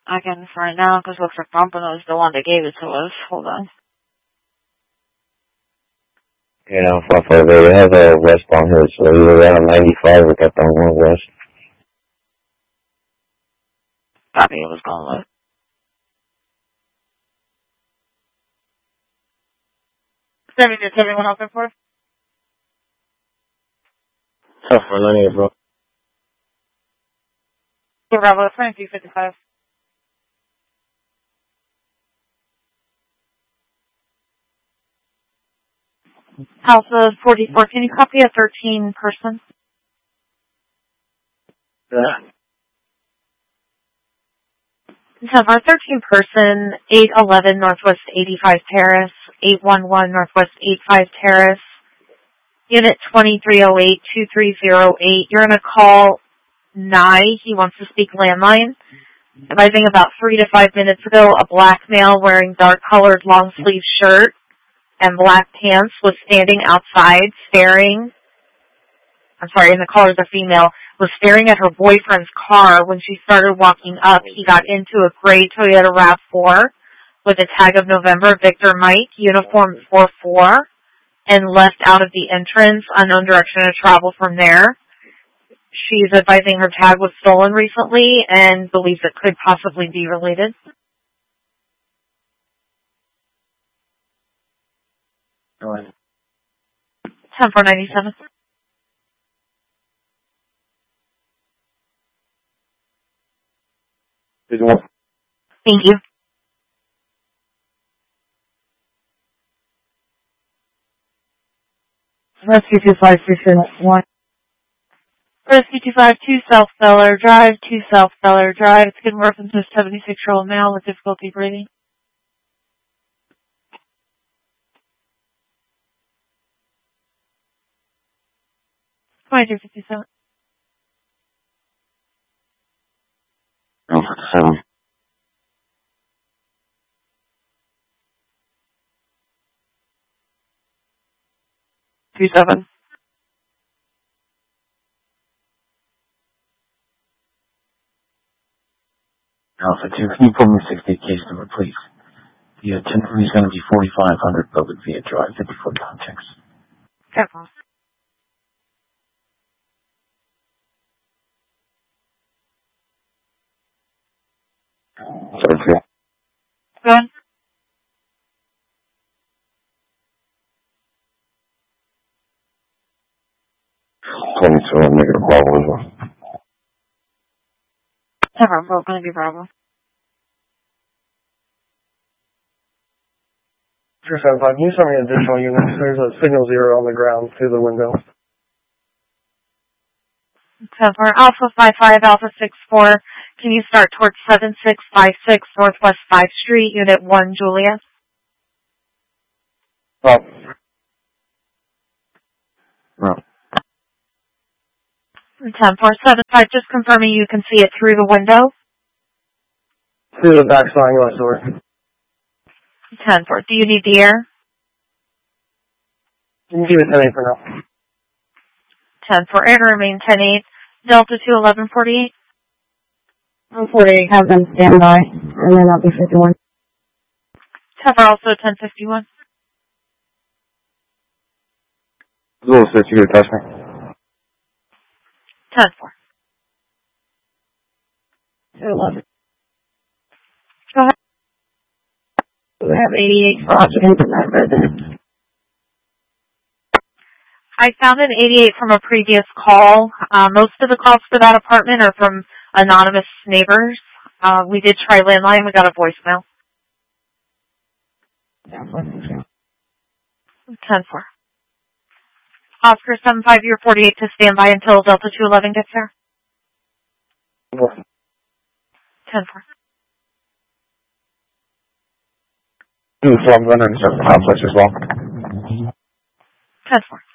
I can find out because looks like Pompano is the one that gave it to us. Hold on. Yeah, they have a westbound here, so you're around 95 or got down west. Copy, it was going with. Is everyone else in for? Tough for linear, bro. Bravo, 2255. House of 44, can you copy a 13 person? Yeah. So our 13 person, 811 Northwest 85 Terrace, 811 Northwest 85 Terrace, unit 2308-2308. You're going to call Nye. He wants to speak landline. Arriving about 3 to 5 minutes ago, a black male wearing dark-colored long-sleeve shirt and black pants was standing outside staring. And the caller's a female, was staring at her boyfriend's car. When she started walking up, he got into a gray Toyota RAV4 with a tag of November, Victor Mike, uniform 44, and left out of the entrance, unknown direction of travel from there. She's advising her tag was stolen recently and believes it could possibly be related. 10-497. Thank you. Rescue 25361. Rescue 252 South Beller Drive, 2 South Beller Drive. It's good reference to a 76-year-old male with difficulty breathing. $22.57. 7. 27. Alpha 2, can you pull me 60 case number, please? The itinerary is going to be 4500 Public Via Drive, 54 context. Careful. Sorry, Go on. I'll make it a Bravo as well. Bravo, going to be Bravo. 375, can you send me additional units? There's a signal 0 on the ground through the window. 10-4, Alpha 55, Alpha 64. Can you start towards 7656 Northwest 5th Street, Unit 1, Julia? Oh. No. 10-4-75, just confirming you can see it through the window. Through the back sliding glass door. 10-4, do you need the air? You can keep it 10-8 for now. 10-4, air to remain 10-8. Delta 21148. 48, have them stand by, and then I'll be 51. 10-4, also 1051. Little sis, you get a touch me. 10-4. 211. Go ahead. We have 88 for occupants in that residence. I found an 88 from a previous call. Most of the calls for that apartment are from anonymous neighbors. We did try landline. We got a voicemail. 10-4. Oscar 75, you're 48 to stand by until Delta 211 gets there. 10-4. So I'm going to insert the complex as well. 10-4.